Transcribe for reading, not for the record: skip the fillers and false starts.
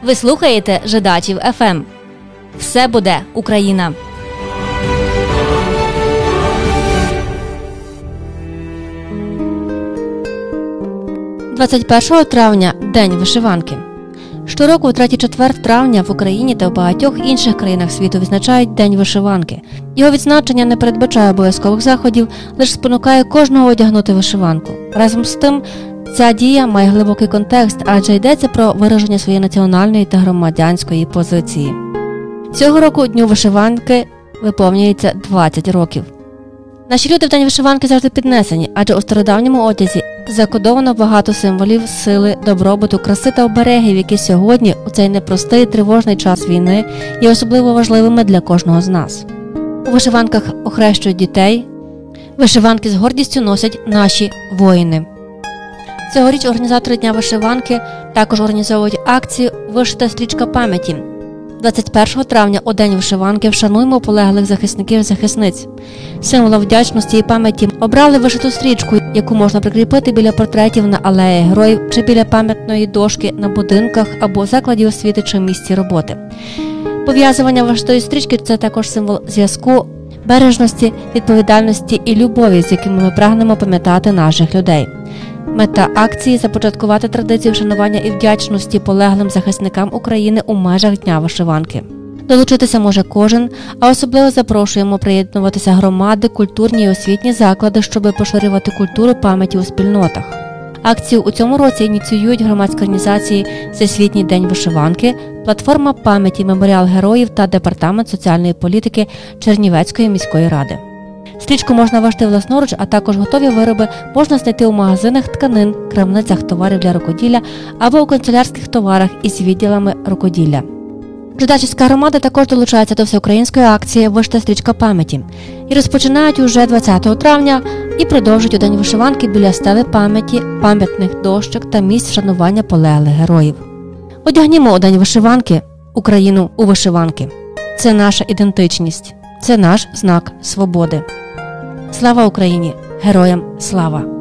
Ви слухаєте Жидачів ФМ. Все буде Україна. 21 травня – День вишиванки. Щороку у 3-4 травня в Україні та в багатьох інших країнах світу відзначають День вишиванки. Його відзначення не передбачає обов'язкових заходів, лише спонукає кожного одягнути вишиванку. Разом з тим, ця дія має глибокий контекст, адже йдеться про вираження своєї національної та громадянської позиції. Цього року Дню вишиванки виповнюється 20 років. Наші люди в День вишиванки завжди піднесені, адже у стародавньому одязі закодовано багато символів сили, добробуту, краси та оберегів, які сьогодні, у цей непростий і тривожний час війни, є особливо важливими для кожного з нас. У вишиванках охрещують дітей, вишиванки з гордістю носять наші воїни. Цьогоріч організатори Дня вишиванки також організовують акцію «Вишита стрічка пам'яті». 21 травня у День вишиванки вшануємо полеглих захисників і захисниць. Символом вдячності і пам'яті обрали вишиту стрічку, яку можна прикріпити біля портретів на алеї героїв чи біля пам'ятної дошки на будинках або закладі освіти чи місці роботи. Пов'язування вишитої стрічки – це також символ зв'язку, бережності, відповідальності і любові, з якими ми прагнемо пам'ятати наших людей. Мета акції – започаткувати традицію вшанування і вдячності полеглим захисникам України у межах Дня вишиванки. Долучитися може кожен, а особливо запрошуємо приєднуватися громади, культурні і освітні заклади, щоб поширювати культуру пам'яті у спільнотах. Акцію у цьому році ініціюють громадські організації «Всесвітній день вишиванки», платформа пам'яті «Меморіал героїв» та Департамент соціальної політики Чернівецької міської ради. Стрічку можна вишити власноруч, а також готові вироби можна знайти у магазинах тканин, крамницях товарів для рукоділля або у канцелярських товарах із відділами рукоділля. Жидачівська громада також долучається до всеукраїнської акції «Вишита стрічка пам'яті» і розпочинають уже 20 травня і продовжують у День вишиванки біля стели пам'яті, пам'ятних дощок та місць вшанування полеглих героїв. Одягнімо у День вишиванки Україну у вишиванки. Це наша ідентичність, це наш знак свободи. Слава Україні! Героям слава!